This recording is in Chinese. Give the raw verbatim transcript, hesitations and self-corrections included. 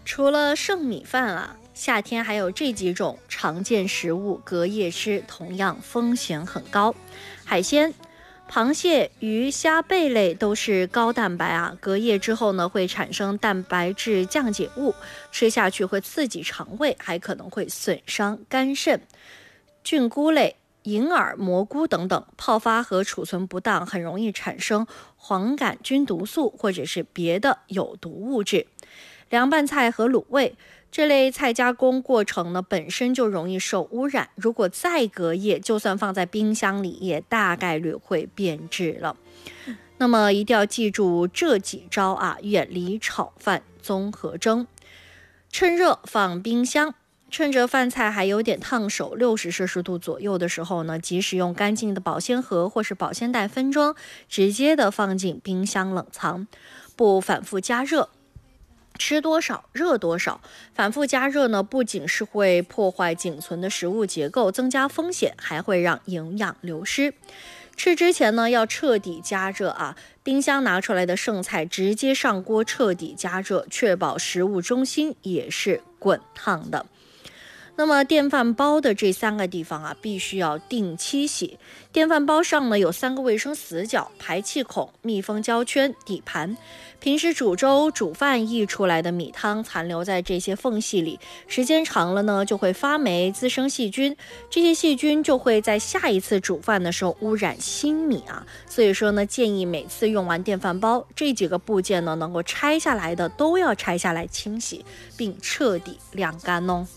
除了剩米饭啊，夏天还有这几种常见食物，隔夜吃同样风险很高。海鲜，螃蟹、鱼、虾、贝类都是高蛋白啊，隔夜之后呢会产生蛋白质降解物，吃下去会刺激肠胃，还可能会损伤肝肾。菌菇类、银耳、蘑菇等等，泡发和储存不当，很容易产生黄杆菌毒素或者是别的有毒物质。凉拌菜和卤味这类菜加工过程呢，本身就容易受污染，如果再隔夜，就算放在冰箱里，也大概率会变质了。那么一定要记住这几招啊，远离炒饭综合蒸。趁热放冰箱，趁着饭菜还有点烫手，六十摄氏度左右的时候呢，及时用干净的保鲜盒或是保鲜袋分装，直接的放进冰箱冷藏，不反复加热。吃多少热多少，反复加热呢，不仅是会破坏仅存的食物结构，增加风险，还会让营养流失。吃之前呢，要彻底加热啊，冰箱拿出来的剩菜直接上锅彻底加热，确保食物中心也是滚烫的。那么电饭煲的这三个地方啊，必须要定期洗。电饭煲上呢有三个卫生死角、排气孔、密封胶圈、底盘。平时煮粥、煮饭溢出来的米汤残留在这些缝隙里，时间长了呢，就会发霉，滋生细菌。这些细菌就会在下一次煮饭的时候污染新米啊。所以说呢，建议每次用完电饭煲，这几个部件呢能够拆下来的都要拆下来清洗，并彻底晾干哦。